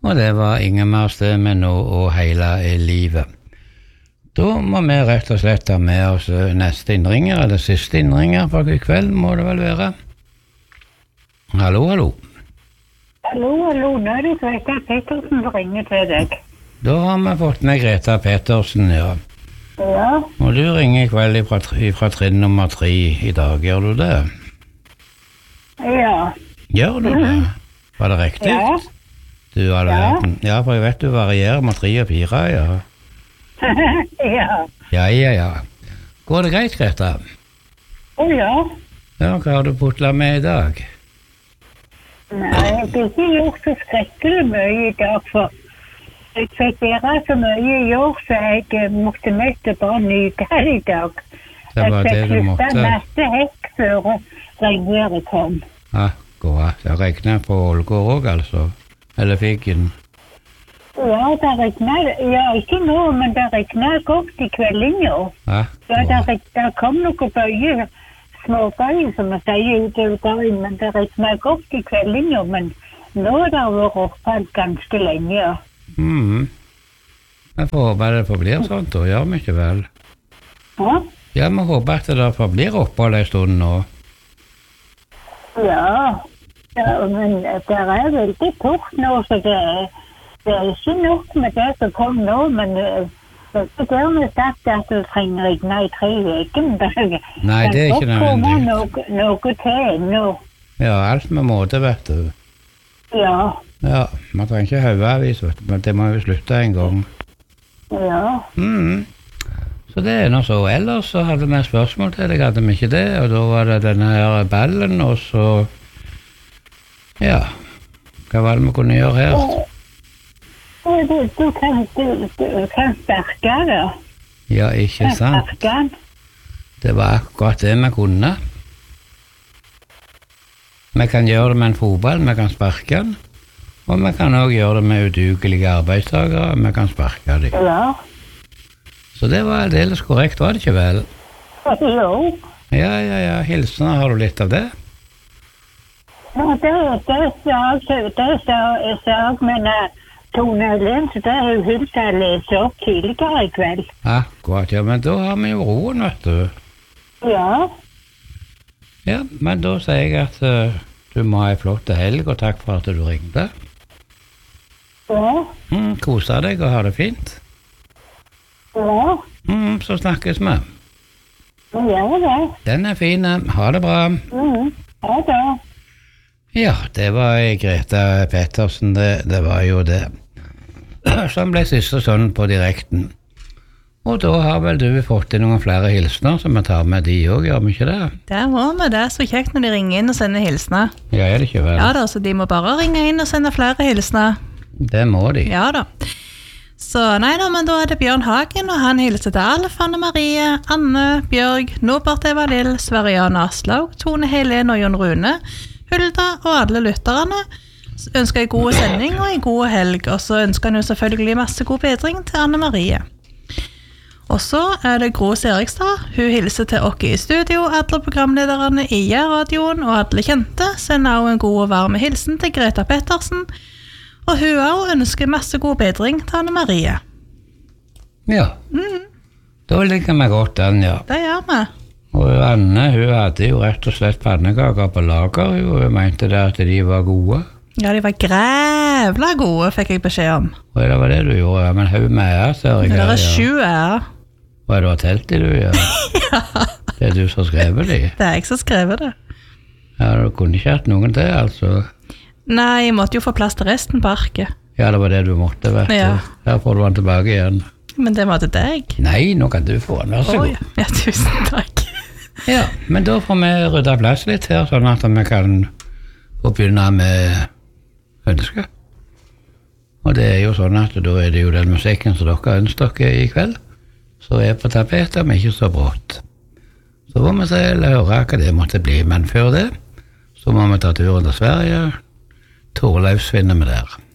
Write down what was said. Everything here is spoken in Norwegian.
Og det var ingen mer sted med nå og hele livet. Da må vi rett og slett ta med oss neste innringer, eller siste innringer for i kveld, må det vel være. Hallo, hallo. Hallo, nå er det Greta Pettersen som ringer til deg. Da har vi fått med Greta Pettersen, ja. Ja. Og du ringer i kveld fra trinn nummer 3 i dag, gjør du det? Ja. Gjør du det? Var det riktig? Ja. Du hadde ja, for jeg vet du varierer med 3 og 4, ja. Ja. Ja. Går det greit, Greta? Ja. Ja, hva har du putlet med i dag? Nei, jeg har ikke gjort så skrekkelig mye i dag, for jeg fikk gjøre så mye i år, så jeg måtte mest bare nyte det i dag. Det var det du måtte. Jeg fikk masse hekk før regnværet kom. Akkurat. Det regnet på Ålgård også, altså. Eller Figgen. Ja, det regnet. Ja, ikke nå, men det regnet godt i kveldinga. Ja, det kom noen bøyer, småbøyer, som jeg sier utover dagen, men det regnet godt i kveldinga, men nå har det vært opphold ganske lenge, ja. Jeg får håpe det forblir sånn, da gjør vi ikke vel. Ja? Ja, vi håper at det forblir opphold en stund nå. Ja, men det er veldig tort nå, så det er ikke nok med det som kom nå, men det er dermed sagt at du trenger regne i 3 uker. Nei, det er ikke nødvendig. Det kommer noe til ennå. Ja, alt med måte, vet du. Ja. Ja, man trenger ikke haugeavis, vet du, men det må jo slutte en gang. Ja. Så det er noe så. Ellers så hadde vi spørsmål til deg, hadde vi ikke det, og da var det denne her ballen, og så, ja, hva var det vi kunne gjøre her? Du kan sparke det. Ja, ikke sant? Det var akkurat det vi kunne. Vi kan gjøre det med en fotball, vi kan sparke den, og vi kan også gjøre det med udugelige arbeidstagere, vi kan sparke dem. Ja. Så det var aldeles korrekt, var det ikke vel? Jo. Ja, hilsener, har du litt av det? Ja, det sa jeg, men Tone Helene, så det har hun til å lese opp tidligere i kveld. Akkurat, ja, men da har vi jo roen, vet du. Ja. Ja, men da sier jeg at du må ha en flott helg, og takk for at du ringte. Ja. Kosa deg og ha det fint. Ja. Så snakkes vi. Ja, det. Den er fin. Ha det bra. Ha det. Ja, det var Greta Pettersen, det var jo det. Som ble siste sånn på direkten. Og da har vel du fått inn noen flere hilsner som vi tar med de også, gjør vi ikke det? Det må vi, det er så kjekt når de ringer inn og sender hilsner. Ja, er det ikke vel? Ja da, så de må bare ringe inn og sende flere hilsner. Det må de. Ja da. Så nei da, men da er det Bjørn Hagen, og han hilser til Alf, Anne Marie, Anne, Bjørg, Norbert Eva Lill, Sveriane Aslaug, Tone Helene og Jon Rune, Hulda og alle lytterne. Ønsker en god sending og en god helg, og så ønsker han jo selvfølgelig masse god bedring til Anne Marie. Og så er det Gros Erikstad. Hun hilser til oss i studio, alle programlederne i Jærradioen og alle kjente, sender også en god og varme hilsen til Greta Pettersen, og hun også ønsker masse god bedring til Anne Marie. Ja, da liker vi godt den, ja. Det gjør vi. Og Anne, hun hadde jo rett og slett pannekaker på lager, og hun mente det at de var gode. Ja, de var grævla gode, fikk jeg beskjed om. Og det var det du gjorde, ja, men hun med ære, ser jeg. Det er 7 ære. Hva er det var telt i du, ja? Ja. Det er du som skrevet det? Det er jeg som skrevet det. Ja, du kunne ikke hatt noen til, altså. Nei, jeg måtte jo få plass til resten på arket. Ja, det var det du måtte, vet du. Ja. Her får du den tilbake igjen. Men det var til deg. Nei, nå kan du få den, vær så god. Ja, tusen takk. Ja, men da får vi rydde plass litt her, sånn at vi kan begynne med ønsker. Og det er jo sånn at da er det jo den musikken som dere ønsker dere i kveld, så er på tapetet, men ikke så brått. Så må vi se eller høre hva det måtte bli, men før det, så må vi ta turen til Sverige. Torleif finner vi der.